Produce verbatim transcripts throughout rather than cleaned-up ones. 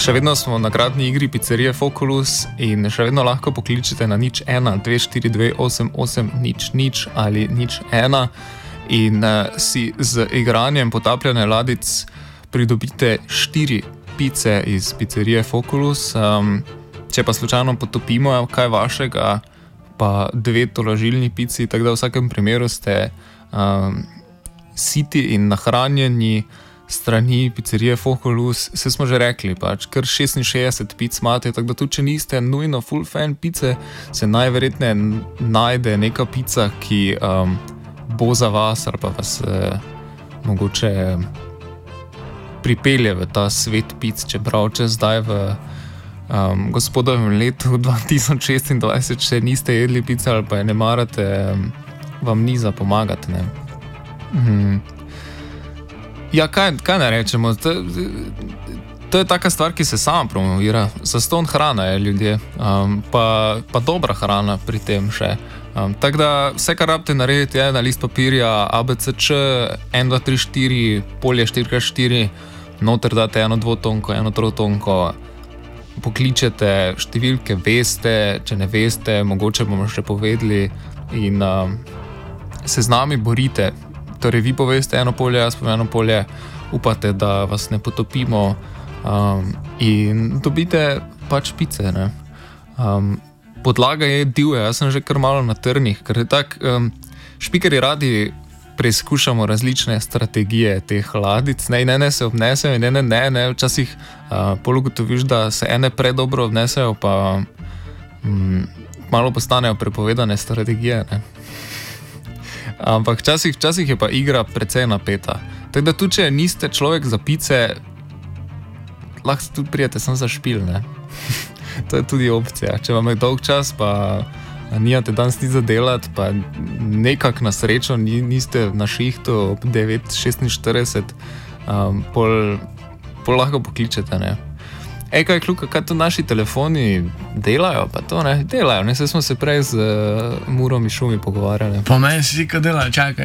Še vedno smo na nagradni igri pizzerije Foculus in še vedno lahko pokličete na nič ena dve štiri dve osem osem nič nič ali nič ena in uh, si z igranjem potapljanja ladic pridobite štiri pice iz pizzerije Foculus. Um, če pa slučajno potopimo kaj vašega, pa dve tolažilni pici, tako da v vsakem primeru ste um, siti in nahranjeni strani pizzerije Foculus. Se smo že rekli, pač kar šestinšestdeset pic imate, tako da tudi če niste nujno full fan pice, se najverjetneje najde neka pica, ki um, bo za vas ali pa vas eh, mogoče pripelje v ta svet pic, čeprav če zdaj v um, gospodovem letu dva tisoč šestindvajset še niste jedli pice ali pa je ne marate, um, vam ni za pomagati, ne. Mhm. Ja, kaj, kaj ne rečemo, to, to je taka stvar, ki se sama promovira, zastonj hrana je ljudje, um, pa, pa dobra hrana pri tem še. Um, tako da vse, kar rabite narediti, je na list papirja A B C Č, ena, dva, tri, štiri, polje štiri krat štiri, noter date eno dvotonko, eno trotonko, pokličete, številke veste, če ne veste, mogoče bomo še povedali in um, se z nami borite. Torej, vi poveste eno polje, jaz povem eno polje, upate, da vas ne potopimo um, in dobite pač pice, ne. Um, podlaga je divja, jaz sem že kar malo na trnih, ker je tak, um, špikerji radi preizkušamo različne strategije teh ladic, ne, in ene se obnesejo in ene ne, ne, včasih uh, pol ugotoviš, da se ene predobro obnesejo, pa um, malo postanejo prepovedane strategije, ne. Ampak včasih, včasih je pa igra precej napeta. Tako da tudi, če niste človek za pice, lahko tudi prijete sem za špil, ne. To je tudi opcija. Če vam je dolg čas, pa nijate danes ni za delati, pa nekak na srečo niste na šihtu ob devet šestinštirideset, um, pol, pol lahko pokličete, ne. Ej, kaj kljuka, kaj to naši telefoni delajo, pa to ne, delajo, ne, se smo se prej z uh, Murom in Šumi pogovarjali. Po meni si ka delajo, čakaj.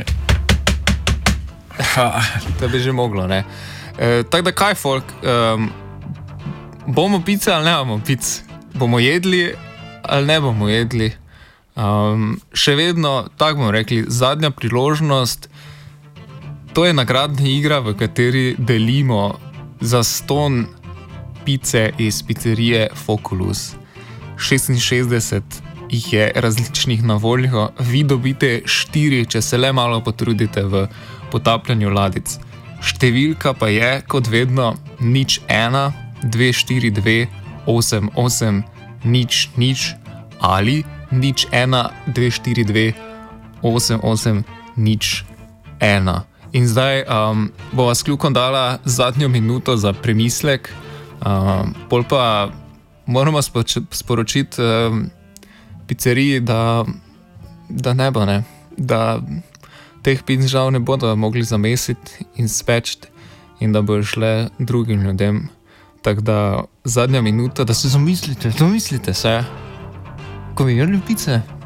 To bi že moglo, ne. E, tako da kaj, folk, um, bomo pice ali ne bomo pic? Bomo jedli ali ne bomo jedli? Um, še vedno, tako bomo rekli, zadnja priložnost, to je nagradna igra, v kateri delimo zastonj pice iz pizzerije Foculus. šestinšestdeset jih je različnih na voljo, vi dobite štiri, če se le malo potrudite v potapljanju ladic. Številka pa je, kot vedno, nič ena dve štiri dve osem osem nič nič ali nič ena dve štiri dve osem osem nič ena. In zdaj um, bova s kljukom dala zadnjo minuto za premislek. Uh, pol pa moramo sporočiti uh, pizzeriji, da, da ne bo, ne, da teh pic žal ne bodo mogli zamesiti in spečiti in da bojo šle drugim ljudem. Tako da zadnja minuta, da se zamislite, zamislite se, ko bi jedli pice.